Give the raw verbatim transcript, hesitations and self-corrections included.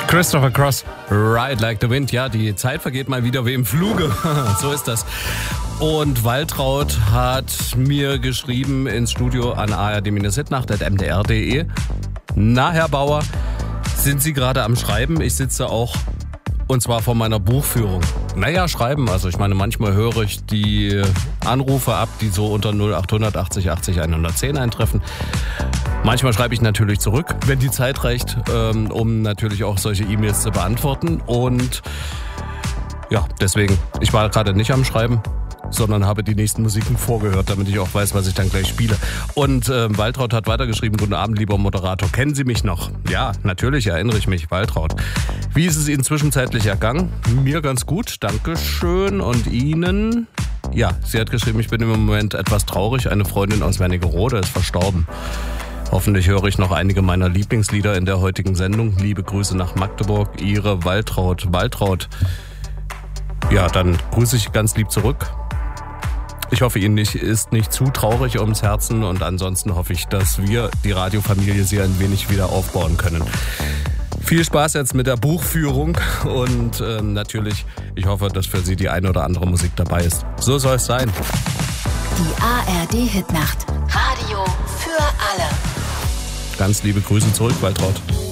Christopher Cross, Ride Like the Wind. Ja, die Zeit vergeht mal wieder wie im Fluge. So ist das. Und Waltraud hat mir geschrieben ins Studio an a r d hitnacht at m d r punkt d e. Na, Herr Bauer, sind Sie gerade am Schreiben? Ich sitze auch, und zwar vor meiner Buchführung. Naja, schreiben. Also ich meine, manchmal höre ich die Anrufe ab, die so unter null acht hundert achtzig achtzig hundertzehn eintreffen. Manchmal schreibe ich natürlich zurück, wenn die Zeit reicht, ähm, um natürlich auch solche E-Mails zu beantworten. Und ja, deswegen, ich war gerade nicht am Schreiben, sondern habe die nächsten Musiken vorgehört, damit ich auch weiß, was ich dann gleich spiele. Und äh, Waltraud hat weitergeschrieben: Guten Abend, lieber Moderator. Kennen Sie mich noch? Ja, natürlich erinnere ich mich, Waltraud. Wie ist es Ihnen zwischenzeitlich ergangen? Mir ganz gut, Dankeschön. Und Ihnen? Ja, sie hat geschrieben, ich bin im Moment etwas traurig. Eine Freundin aus Wernigerode ist verstorben. Hoffentlich höre ich noch einige meiner Lieblingslieder in der heutigen Sendung. Liebe Grüße nach Magdeburg, Ihre Waltraud. Waltraud, ja, dann grüße ich ganz lieb zurück. Ich hoffe, Ihnen nicht, ist nicht zu traurig ums Herzen, und ansonsten hoffe ich, dass wir die Radiofamilie Sie ein wenig wieder aufbauen können. Viel Spaß jetzt mit der Buchführung und äh, natürlich, ich hoffe, dass für Sie die eine oder andere Musik dabei ist. So soll es sein. Die A R D Hitnacht. Radio für alle. Ganz liebe Grüße zurück, Waltraud.